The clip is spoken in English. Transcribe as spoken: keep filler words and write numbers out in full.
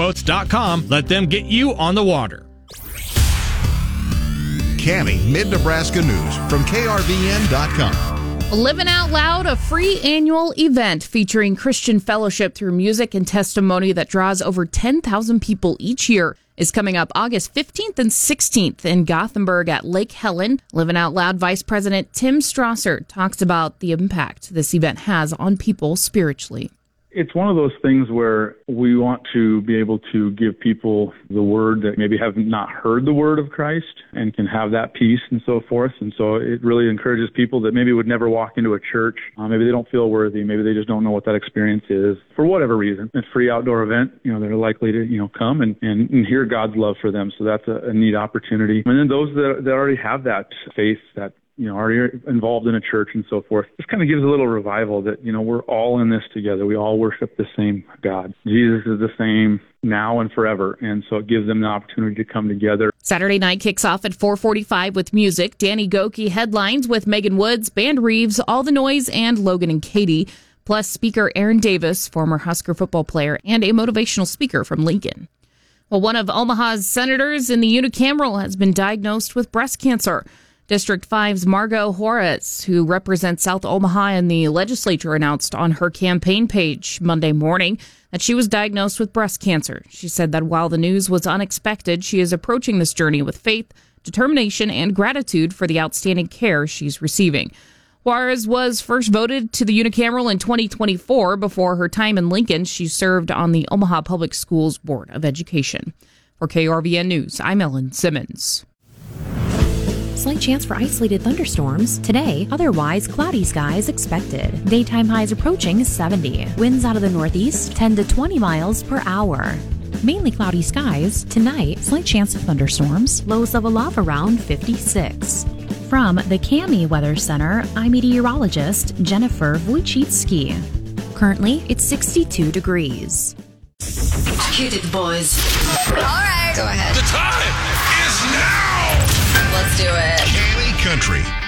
boats dot com. Let them get you on the water. Canny Mid-Nebraska News from K R V N dot com. Living Out Loud, a free annual event featuring Christian fellowship through music and testimony that draws over ten thousand people each year, is coming up August fifteenth and sixteenth in Gothenburg at Lake Helen. Living Out Loud Vice President Tim Strasser talks about the impact this event has on people spiritually. It's one of those things where we want to be able to give people the word that maybe have not heard the word of Christ and can have that peace and so forth. And so it really encourages people that maybe would never walk into a church. Uh, maybe they don't feel worthy. Maybe they just don't know what that experience is for whatever reason. It's a free outdoor event. You know, they're likely to, you know, come and, and, and hear God's love for them. So that's a, a neat opportunity. And then those that, that already have that faith, that you know, are involved in a church and so forth. This kind of gives a little revival that, you know, we're all in this together. We all worship the same God. Jesus is the same now and forever. And so it gives them the opportunity to come together. Saturday night kicks off at four forty-five with music. Danny Goki headlines with Megan Woods, Band Reeves, All the Noise, and Logan and Katie. Plus speaker Aaron Davis, former Husker football player, and a motivational speaker from Lincoln. Well, one of Omaha's senators in the unicameral has been diagnosed with breast cancer. District five's Margot Juarez, who represents South Omaha in the legislature, announced on her campaign page Monday morning that she was diagnosed with breast cancer. She said that while the news was unexpected, she is approaching this journey with faith, determination, and gratitude for the outstanding care she's receiving. Juarez was first voted to the unicameral in twenty twenty-four. Before her time in Lincoln, she served on the Omaha Public Schools Board of Education. For K R V N News, I'm Ellen Simmons. Slight chance for isolated thunderstorms today, otherwise cloudy skies expected. Daytime highs approaching seventy. Winds out of the northeast ten to twenty miles per hour. Mainly cloudy skies tonight, slight chance of thunderstorms, lows level off around fifty-six. From the Cami Weather Center, I'm meteorologist Jennifer Wojcicki. Currently, it's sixty-two degrees. Hit it, boys. All right. Go ahead. The time is now. Let's do it. Canny Country.